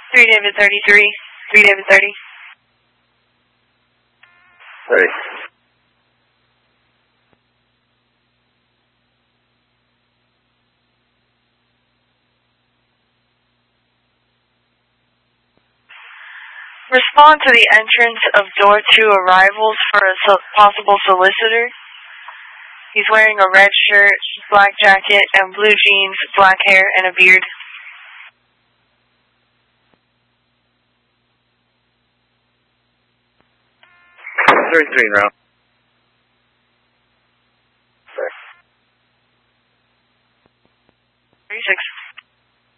3 David 33. 3 David 30. 30. Respond to the entrance of door 2 arrivals for a possible solicitor. He's wearing a red shirt, black jacket, and blue jeans, black hair, and a beard. 33 round.